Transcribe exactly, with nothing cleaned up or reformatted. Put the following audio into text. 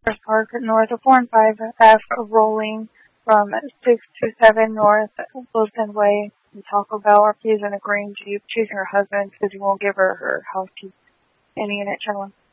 First Park north of four and five F rolling from six to seven North Wilson Way in Taco Bell are pleased in a green Jeep chasing her husband because he won't give her her house keys. Any unit, channel one.